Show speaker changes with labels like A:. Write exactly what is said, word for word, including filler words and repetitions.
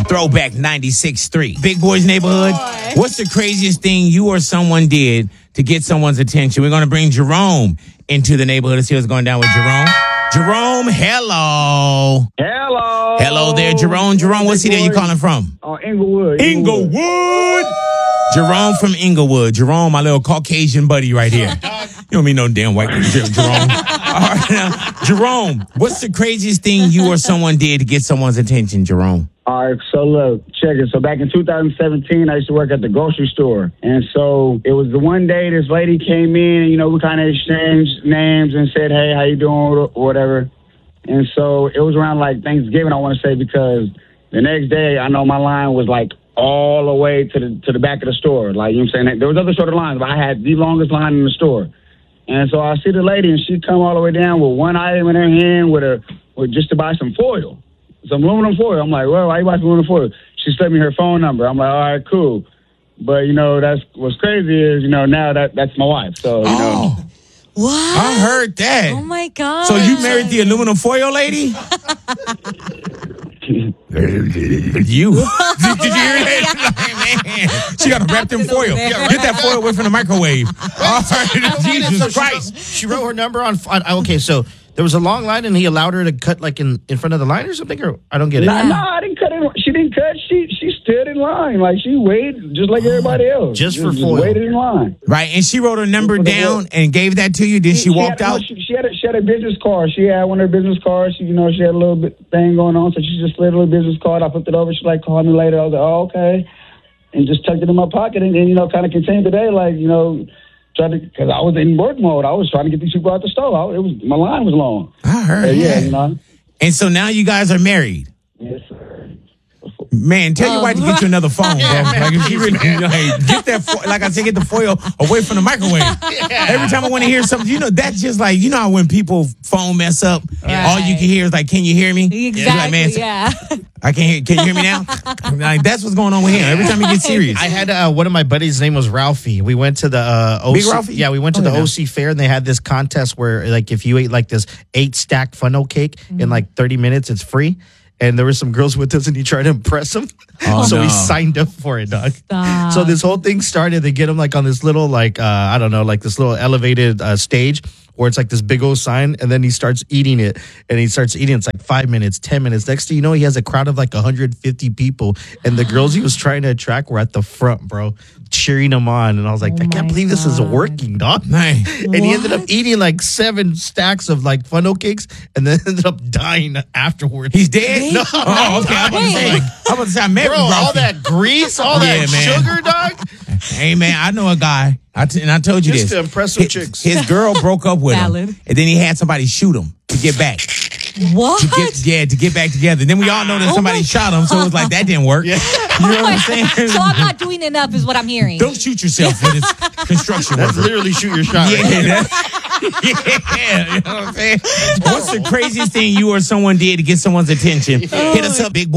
A: Throwback ninety-six point three. Big Boys Neighborhood. What's the craziest thing you or someone did to get someone's attention? We're going to bring Jerome into the neighborhood to see what's going down with Jerome. Jerome, hello.
B: Hello.
A: Hello there, Jerome. Jerome, what city are you calling from?
B: Oh, Inglewood.
A: Inglewood. Inglewood. Jerome from Inglewood. Jerome, my little Caucasian buddy right here. You don't mean no damn white Jerome. All right, now, Jerome, what's the craziest thing you or someone did to get someone's attention, Jerome?
B: All right, so look, check it. So back in two thousand seventeen, I used to work at the grocery store. And so it was the one day this lady came in, and, you know, we kind of exchanged names and said, hey, how you doing, or whatever. And so it was around, like, Thanksgiving, I want to say, because the next day, I know my line was, like, all the way to the to the back of the store. Like, you know what I'm saying? There was other shorter lines, but I had the longest line in the store. And so I see the lady, and she come all the way down with one item in her hand with a with just to buy some foil. Some aluminum foil. I'm like, well, why you buy some aluminum foil? She sent me her phone number. I'm like, all right, cool. But, you know, that's what's crazy is, you know, now that that's my wife. So, you
A: oh.
B: know.
C: What?
A: I heard that.
C: Oh, my God.
A: So you married the aluminum foil lady? You. Did, did you hear that? Man, she got to wrap them foil. Get that foil away from the microwave. All right, Jesus
D: so
A: Christ.
D: She wrote, she wrote her number on, on. Okay, so there was a long line, and he allowed her to cut like in, in front of the line or something. Or I don't get it.
B: No, nah, nah, I didn't cut it. She didn't cut. She she stood in line like she waited just like everybody else.
D: Just, just for
B: just
D: foil.
B: Waited in line.
A: Right, and she wrote her number down and gave that to you. Then she, she walked
B: had,
A: out.
B: No, she, she had a, she had a business card. She had one of her business cards. She, you know, she had a little bit thing going on, so she just slid a little business card. I flipped it over. She like called me later. I was like, oh, okay, and just tucked it in my pocket, and, and you know, kind of continued the day, like, you know. Because I was in work mode. I was trying to get these people out the store. I, it was my line was long.
A: I heard.
B: Uh, yeah,
A: that.
B: you know.
A: And so now you guys are married.
B: Yes, sir.
A: Man, tell your wife to get you another phone, bro. Like if she really, like, get that, fo- like I said, get the foil away from the microwave. Yeah. Every time I want to hear something, you know, that's just like, you know how when people phone mess up,
C: right.
A: all you can hear is like, can you hear me?
C: Exactly,
A: like, man,
C: yeah.
A: I can't hear, can you hear me now? Like, that's what's going on with him. Every time he gets serious.
D: I had uh, one of my buddies' his name was Ralphie. We went to the uh, O C.
A: Big Ralphie?
D: Yeah, we went to
A: oh,
D: the
A: yeah.
D: O C fair, and they had this contest where, like, if you ate like this eight stack funnel cake mm-hmm. in like thirty minutes, it's free. And there were some girls with us, and he tried to impress them.
A: Oh,
D: so
A: no.
D: he signed up for it, dog.
C: Stop.
D: So this whole thing started. They get him like on this little, like, uh, I don't know, like this little elevated uh, stage where it's like this big old sign. And then he starts eating it. And he starts eating it. It's like five minutes, ten minutes. Next thing you know, he has a crowd of like one hundred fifty people. And the girls he was trying to attract were at the front, bro, cheering him on. And I was like,
C: oh
D: I can't believe
C: God.
D: this is working, dog.
A: Nice.
D: And he ended up eating like seven stacks of like funnel cakes and then ended up dying afterwards.
A: He's dead?
D: No.
A: Oh, okay. I'm about to say, I'm about to say I met
D: Bro,
A: Ralphie.
D: all that grease, all
A: Yeah,
D: that
A: man.
D: sugar, dog.
A: Hey, man, I know a guy. I t- and I told you
D: Just
A: this.
D: to impress some
A: his,
D: chicks.
A: His girl broke up with
C: Valid.
A: him. And then he had somebody shoot him to get back.
C: What?
A: To get, yeah, to get back together. Then we all know that
C: Oh
A: somebody
C: my
A: shot him, so it was like, that didn't work. Yeah. You know what I'm saying?
C: So I'm not doing enough is what I'm hearing.
A: Don't shoot yourself for this construction
D: That's
A: worker.
D: literally shoot your shot.
A: Yeah,
D: Right?
A: that, yeah, you know what I'm saying? What's the craziest thing you or someone did to get someone's attention? Hit us up, Big Boy.